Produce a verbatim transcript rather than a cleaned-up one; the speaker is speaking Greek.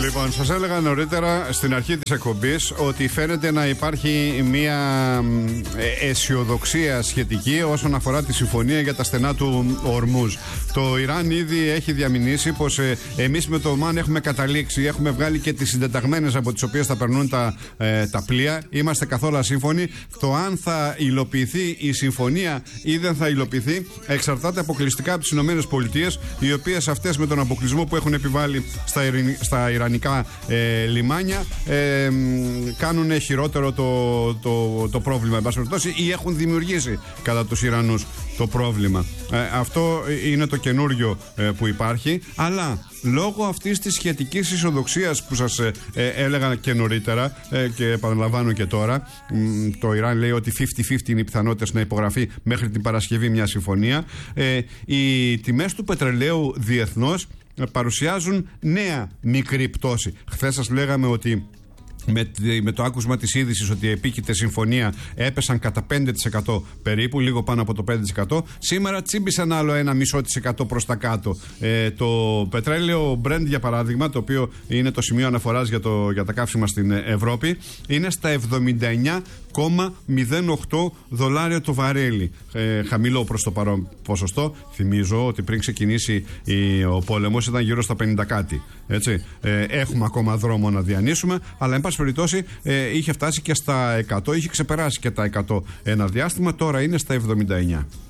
Λοιπόν, σας έλεγα νωρίτερα στην αρχή της εκπομπής ότι φαίνεται να υπάρχει μια αισιοδοξία σχετική όσον αφορά τη συμφωνία για τα στενά του Ορμούζ. Το Ιράν ήδη έχει διαμηνήσει πως ε, εμείς με το Ομάν έχουμε καταλήξει, έχουμε βγάλει και τις συντεταγμένες από τις οποίες θα περνούν τα, ε, τα πλοία. Είμαστε καθόλου σύμφωνοι. Το αν θα υλοποιηθεί η συμφωνία ή δεν θα υλοποιηθεί εξαρτάται αποκλειστικά από τις ΗΠΑ, οι οποίες αυτές με τον αποκλεισμό που έχουν επιβάλει στα, ειρηνι, στα ιρανικά ε, λιμάνια ε, κάνουν χειρότερο το, το, το πρόβλημα, εν πάση περιπτώσει, ή έχουν δημιουργήσει κατά τους Ιρανούς το πρόβλημα. Ε, αυτό είναι το καινούριο ε, που υπάρχει, αλλά λόγω αυτής της σχετικής αισιοδοξίας που σας ε, ε, έλεγα και νωρίτερα ε, και επαναλαμβάνω και τώρα, μ, το Ιράν λέει ότι πενήντα πενήντα είναι οι πιθανότητες να υπογραφεί μέχρι την Παρασκευή μια συμφωνία. Ε, οι τιμές του πετρελαίου διεθνώς παρουσιάζουν νέα μικρή πτώση. Χθες σας λέγαμε ότι Με, με το άκουσμα της είδησης ότι επίκειται συμφωνία έπεσαν κατά πέντε τοις εκατό περίπου, λίγο πάνω από το πέντε τοις εκατό. Σήμερα τσίμπησαν άλλο ένα μισό της εκατό προς τα κάτω. Ε, το πετρέλαιο Brent, για παράδειγμα, το οποίο είναι το σημείο αναφοράς για, το, για τα καύσιμα στην Ευρώπη, είναι στα εβδομήντα εννιά κόμμα μηδέν οκτώ δολάρια το βαρέλι. Ε, χαμηλό προς το παρόν ποσοστό. Θυμίζω ότι πριν ξεκινήσει η, ο πόλεμος ήταν γύρω στα πενήντα κάτι. Έτσι. Ε, έχουμε ακόμα δρόμο να διανύσουμε, αλλά εν πάση περιπτώσει ε, είχε φτάσει και στα εκατό, είχε ξεπεράσει και τα εκατό ένα διάστημα, τώρα είναι στα εβδομήντα εννιά.